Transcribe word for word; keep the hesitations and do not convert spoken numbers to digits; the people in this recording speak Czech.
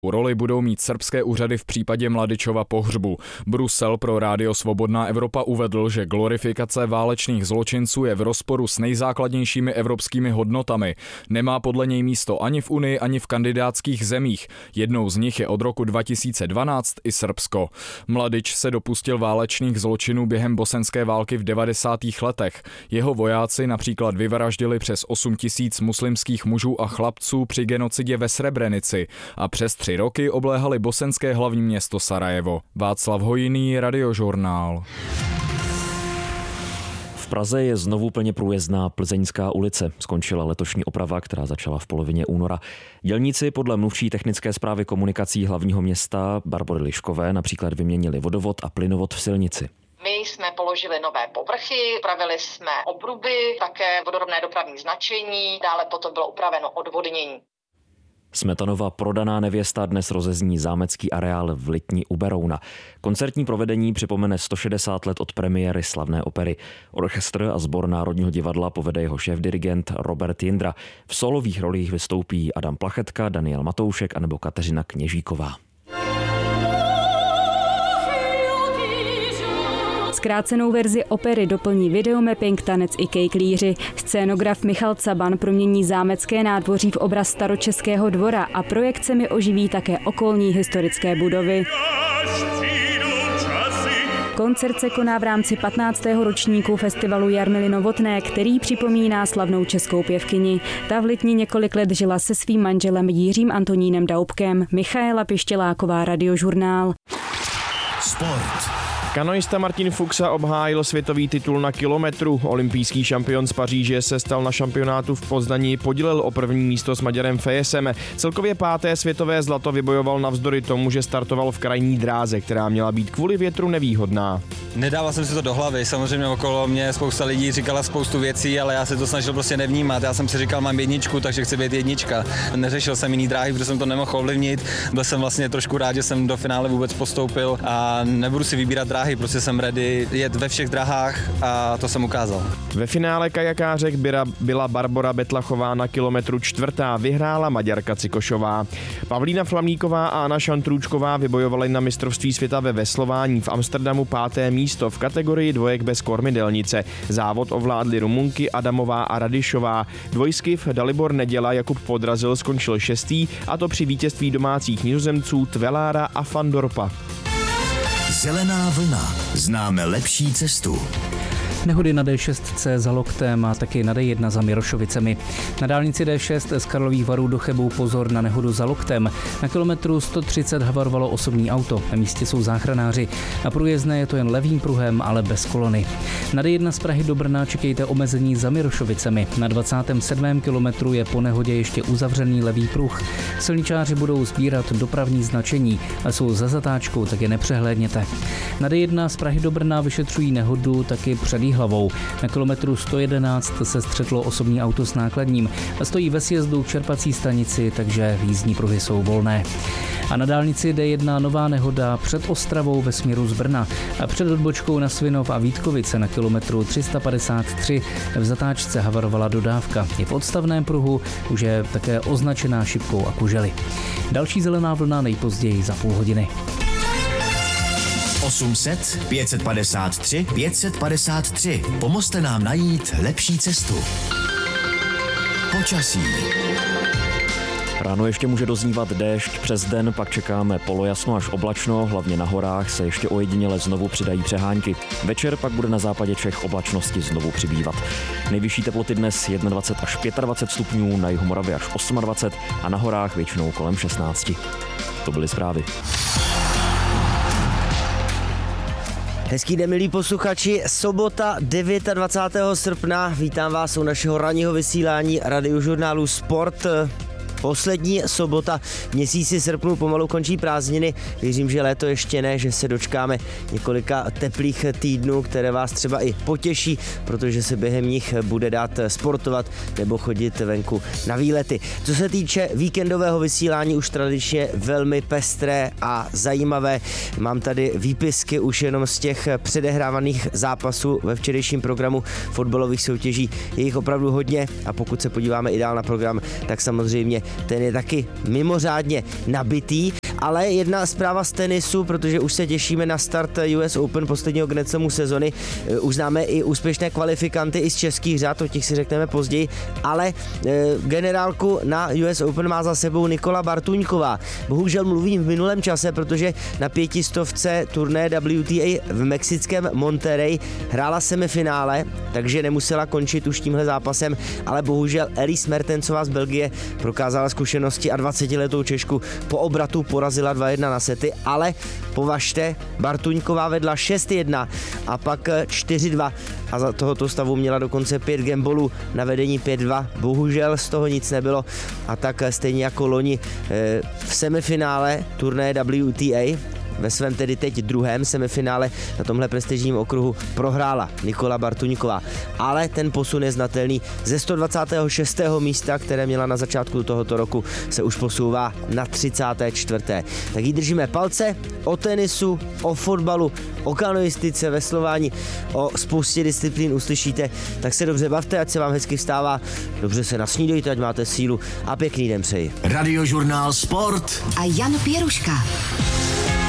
Roli budou mít srbské úřady v případě Mladičova pohřbu. Brusel pro Rádio Svobodná Evropa uvedl, že glorifikace válečných zločinců je v rozporu s nejzákladnějšími evropskými hodnotami. Nemá podle něj místo ani v Unii, ani v kandidátských zemích. Jednou z nich je od roku dva tisíce dvanáct i Srbsko. Mladič se dopustil válečných zločinů během bosenské války v devadesátých letech. Jeho vojáci například vyvraždili přes osm tisíc muslimských mužů a chlapců při genocidě ve Srebrenici a přes tři roky obléhali bosenské hlavní město Sarajevo. Václav Hojný, Radiožurnál. V Praze je znovu plně průjezdná Plzeňská ulice. Skončila letošní oprava, která začala v polovině února. Dělníci podle mluvčí technické správy komunikací hlavního města Barbory Liškové například vyměnili vodovod a plynovod v silnici. My jsme položili nové povrchy, upravili jsme obruby, také vodorovné dopravní značení, dále potom bylo upraveno odvodnění. Smetanova Prodaná nevěsta dnes rozezní zámecký areál v Litni u Berouna. Koncertní provedení připomene sto šedesát let od premiéry slavné opery. Orchestr a sbor Národního divadla povede jeho šéfdirigent Robert Jindra. V solových rolích vystoupí Adam Plachetka, Daniel Matoušek anebo Kateřina Kněžíková. Zkrácenou verzi opery doplní videomapping, tanec i kejklíři. Scénograf Michal Caban promění zámecké nádvoří v obraz staročeského dvora a projekcemi oživí také okolní historické budovy. Koncert se koná v rámci patnáctého ročníku festivalu Jarmily Novotné, který připomíná slavnou českou pěvkyni. Ta v Litni několik let žila se svým manželem Jiřím Antonínem Daubkem. Michaela Pištěláková, Radiožurnál. Sport. Kanoista Martin Fuxa obhájil světový titul na kilometru. Olympijský šampion z Paříže se stal na šampionátu v Poznani, podílel o první místo s Maďarem Fejesem. Celkově páté světové zlato vybojoval navzdory tomu, že startoval v krajní dráze, která měla být kvůli větru nevýhodná. Nedával jsem si to do hlavy, samozřejmě okolo mě spousta lidí říkala spoustu věcí, ale já se to snažil prostě nevnímat. Já jsem si říkal, mám jedničku, takže chci být jednička. Neřešil jsem jiný dráhy, protože jsem to nemohl ovlivnit. Byl jsem vlastně trošku rád, že jsem do finále vůbec postoupil a nebudu si vybírat dráhy, prostě jsem ready jet ve všech drahách a to jsem ukázal. Ve finále kajakářek byla Barbora Betlachová na kilometru čtvrtá, vyhrála Maďarka Cikošová. Pavlína Flamíková a Anna Šantrůčková vybojovaly na mistrovství světa ve veslování v Amsterdamu páté místo v kategorii dvojek bez kormidelnice. Závod ovládly Rumunky Adamová a Radišová. Dvojskyv Dalibor Neděla Jakub Podrazil skončil šestý, a to při vítězství domácích Nizozemců Tvelára a Fandorpa. Zelená vlna. Známe lepší cestu. Nehody na D šest za Loktem a taky na D jedna za Mirošovicemi. Na dálnici D šest z Karlových Varů do Chebu pozor na nehodu za Loktem. Na kilometru sto třicet havarovalo osobní auto. Na místě jsou záchranáři. Na průjezdné je to jen levým pruhem, ale bez kolony. Na D jedna z Prahy do Brna čekejte omezení za Mirošovicemi. Na dvacátém sedmém kilometru je po nehodě ještě uzavřený levý pruh. Silničáři budou sbírat dopravní značení a jsou za zatáčkou, tak je nepřehlédněte. Na D jedna z Prahy do Brna vyšetřují nehodu taky před hlavou. Na kilometru sto jedenáct se střetlo osobní auto s nákladním a stojí ve sjezdu k čerpací stanici, takže jízdní pruhy jsou volné. A na dálnici D jedna nová nehoda před Ostravou ve směru z Brna a před odbočkou na Svinov a Vítkovice na kilometru tři sta padesát tři v zatáčce havarovala dodávka. Je v odstavném pruhu, už je také označená šipkou a kužely. Další zelená vlna nejpozději za půl hodiny. osm set pět set padesát tři pět set padesát tři. Pomozte nám najít lepší cestu. Počasí. Ráno ještě může doznívat déšť, přes den pak čekáme polojasno až oblačno, hlavně na horách se ještě ojediněle znovu přidají přehánky. Večer pak bude na západě Čech oblačnosti znovu přibývat. Nejvyšší teploty dnes dvacet jedna až dvacet pět stupňů, na jihu Moravy až dvacet osm a na horách většinou kolem šestnáct. To byly zprávy. Hezký den, milí posluchači, sobota dvacátého devátého srpna, vítám vás u našeho ranního vysílání Radiožurnálu Sport. Poslední sobota v měsíci srpnu, pomalu končí prázdniny. Věřím, že léto ještě ne, že se dočkáme několika teplých týdnů, které vás třeba i potěší, protože se během nich bude dát sportovat nebo chodit venku na výlety. Co se týče víkendového vysílání, už tradičně velmi pestré a zajímavé. Mám tady výpisky už jenom z těch předehrávaných zápasů ve včerejším programu fotbalových soutěží. Je jich opravdu hodně a pokud se podíváme i dál na program, tak samozřejmě ten je taky mimořádně nabitý. Ale jedna zpráva z tenisu, protože už se těšíme na start U S Open posledního Grand Slamu sezony. Už známe i úspěšné kvalifikanty i z českých řad, o těch si řekneme později, ale generálku na U S Open má za sebou Nikola Bartuňková. Bohužel mluvím v minulém čase, protože na pětistovce turné W T A v mexickém Monterrey hrála semifinále, takže nemusela končit už tímhle zápasem, ale bohužel Elise Mertensová z Belgie prokázala zkušenosti a dvacetiletou Češku po obratu porazila dva jedna na sety, ale považte, Bartuňková vedla šest jedna a pak čtyři dva a za tohoto stavu měla dokonce pět gambolů na vedení pět dva. Bohužel z toho nic nebylo a tak stejně jako loni v semifinále turnaje W T A ve svém tedy teď druhém semifinále na tomhle prestižním okruhu prohrála Nikola Bartuňková. Ale ten posun je znatelný. Ze sto dvacátého šestého místa, které měla na začátku tohoto roku, se už posouvá na třicáté čtvrté Tak jí držíme palce. O tenisu, o fotbalu, o kanoistice, veslování, o spoustě disciplín uslyšíte. Tak se dobře bavte, ať se vám hezky vstává. Dobře se nasnídejte, ať máte sílu a pěkný den přeji. Radiožurnál Sport a Jan Pěruška.